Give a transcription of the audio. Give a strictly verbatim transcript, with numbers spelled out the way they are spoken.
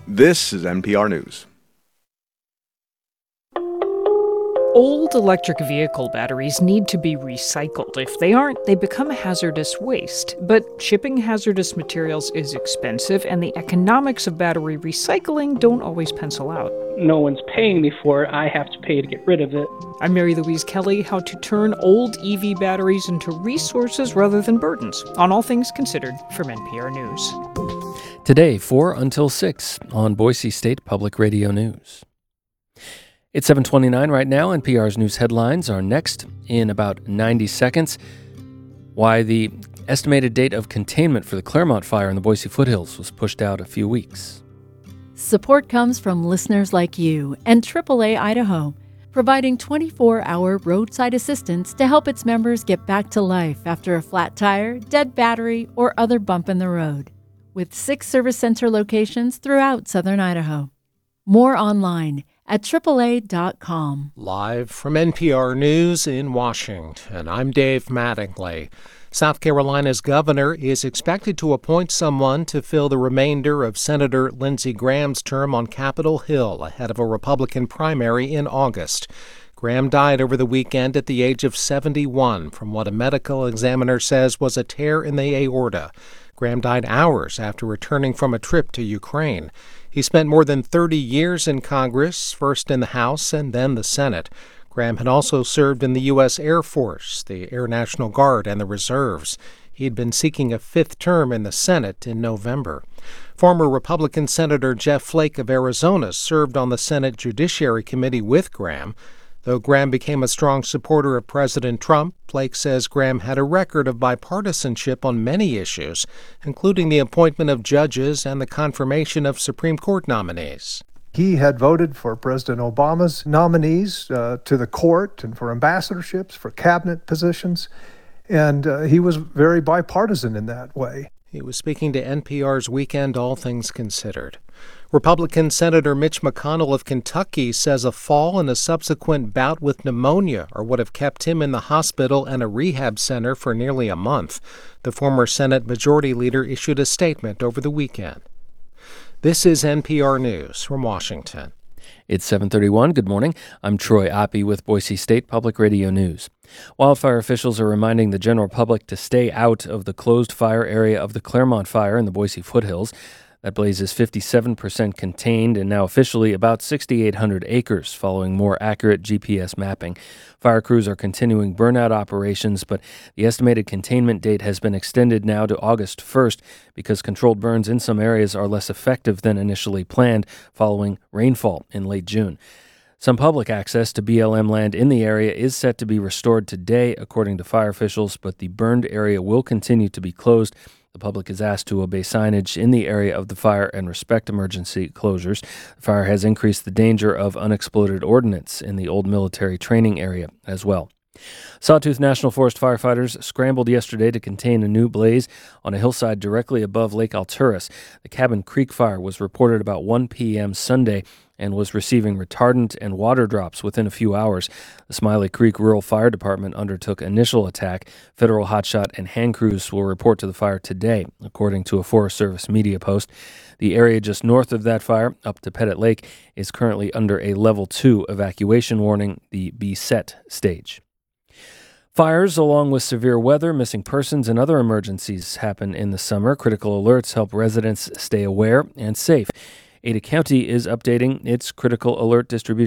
This is N P R News. Old electric vehicle batteries need to be recycled. If they aren't, they become hazardous waste. But shipping hazardous materials is expensive, and the economics of battery recycling don't always pencil out. No one's paying me for it. I have to pay to get rid of it. I'm Mary Louise Kelly. How to turn old E V batteries into resources rather than burdens, on All Things Considered from N P R News. Today, four until six on Boise State Public Radio News. It's seven twenty-nine right now. N P R's news headlines are next in about ninety seconds. Why the estimated date of containment for the Claremont fire in the Boise foothills was pushed out a few weeks. Support comes from listeners like you and triple A Idaho, providing twenty-four hour roadside assistance to help its members get back to life after a flat tire, dead battery, or other bump in the road, with six service center locations throughout southern Idaho. More online at triple A dot com. Live from N P R News in Washington, I'm Dave Mattingly. South Carolina's governor is expected to appoint someone to fill the remainder of Senator Lindsey Graham's term on Capitol Hill ahead of a Republican primary in August. Graham died over the weekend at the age of seventy-one from what a medical examiner says was a tear in the aorta. Graham died hours after returning from a trip to Ukraine. He spent more than thirty years in Congress, first in the House and then the Senate. Graham had also served in the U S Air Force, the Air National Guard, and the reserves. He had been seeking a fifth term in the Senate in November. Former Republican Senator Jeff Flake of Arizona served on the Senate Judiciary Committee with Graham. Though Graham became a strong supporter of President Trump, Flake says Graham had a record of bipartisanship on many issues, including the appointment of judges and the confirmation of Supreme Court nominees. He had voted for President Obama's nominees uh, to the court and for ambassadorships, for cabinet positions, and uh, he was very bipartisan in that way. He was speaking to N P R's Weekend All Things Considered. Republican Senator Mitch McConnell of Kentucky says a fall and a subsequent bout with pneumonia are what have kept him in the hospital and a rehab center for nearly a month. The former Senate Majority Leader issued a statement over the weekend. This is N P R News from Washington. It's seven thirty-one. Good morning. I'm Troy Oppie with Boise State Public Radio News. Wildfire officials are reminding the general public to stay out of the closed fire area of the Claremont fire in the Boise foothills. That blaze is fifty-seven percent contained and now officially about six thousand eight hundred acres following more accurate G P S mapping. Fire crews are continuing burnout operations, but the estimated containment date has been extended now to August first because controlled burns in some areas are less effective than initially planned following rainfall in late June. Some public access to B L M land in the area is set to be restored today, according to fire officials, but the burned area will continue to be closed. The public is asked to obey signage in the area of the fire and respect emergency closures. The fire has increased the danger of unexploded ordnance in the old military training area as well. Sawtooth National Forest firefighters scrambled yesterday to contain a new blaze on a hillside directly above Lake Alturas. The Cabin Creek fire was reported about one p.m. Sunday and was receiving retardant and water drops within a few hours. The Smiley Creek Rural Fire Department undertook initial attack. Federal hotshot and hand crews will report to the fire today, according to a Forest Service media post. The area just north of that fire, up to Pettit Lake, is currently under a level two evacuation warning, the B S E T stage. Fires, along with severe weather, missing persons, and other emergencies happen in the summer. Critical alerts help residents stay aware and safe. Ada County is updating its critical alert distribution